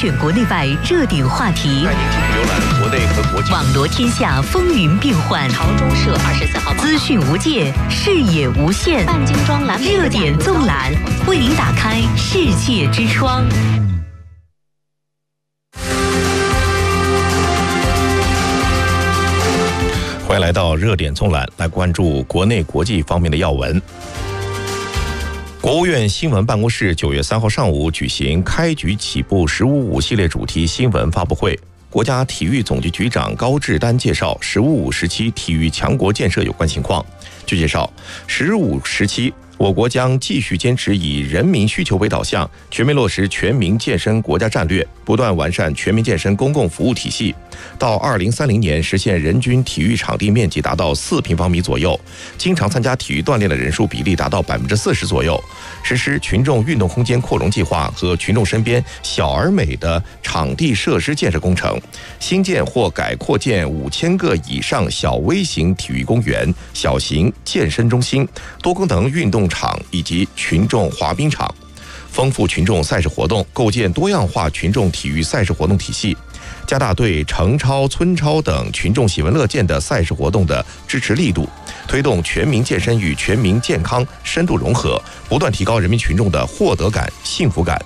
选国内外热点话题， 带您继续浏览国内和国际。 网罗天下风云变幻。 朝中社24号资讯无界，视野无限。 半精装蓝热点纵览，为您打开世界之窗。 欢迎来到热点纵览，来关注国内国际方面的要闻。国务院新闻办公室9月3号上午举行开局起步“15+5”系列主题新闻发布会。国家体育总局局长高志丹介绍“15+5”时期体育强国建设有关情况。据介绍，“15”时期我国将继续坚持以人民需求为导向，全面落实全民健身国家战略，不断完善全民健身公共服务体系，到2030年实现人均体育场地面积达到4平方米左右，经常参加体育锻炼的人数比例达到40%左右，实施群众运动空间扩容计划和群众身边小而美的场地设施建设工程，新建或改扩建5000个以上小微型体育公园、小型健身中心、多功能运动场以及群众滑冰场，丰富群众赛事活动，构建多样化群众体育赛事活动体系，加大对城超、村超等群众喜闻乐见的赛事活动的支持力度，推动全民健身与全民健康深度融合，不断提高人民群众的获得感、幸福感。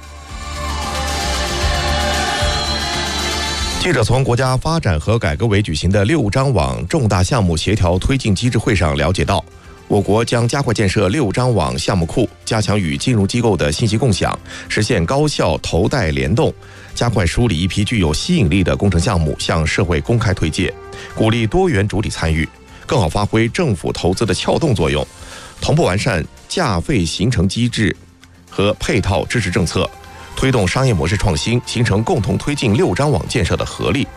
记者从国家发展和改革委举行的6张网重大项目协调推进机制会上了解到，我国将加快建设6张网项目库，加强与金融机构的信息共享，实现高效投贷联动，加快梳理一批具有吸引力的工程项目向社会公开推介，鼓励多元主体参与，更好发挥政府投资的撬动作用，同步完善价费形成机制和配套支持政策，推动商业模式创新，形成共同推进6张网建设的合力。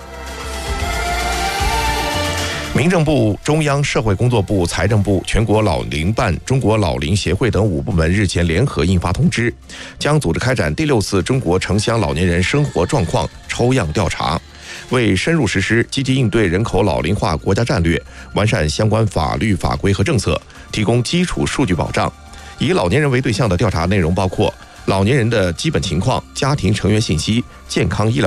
民政部、中央社会工作部、财政部、全国老龄办、中国老龄协会等5部门日前联合印发通知，将组织开展第6次中国城乡老年人生活状况抽样调查，为深入实施积极应对人口老龄化国家战略，完善相关法律法规和政策，提供基础数据保障。以老年人为对象的调查内容包括老年人的基本情况、家庭成员信息、健康医疗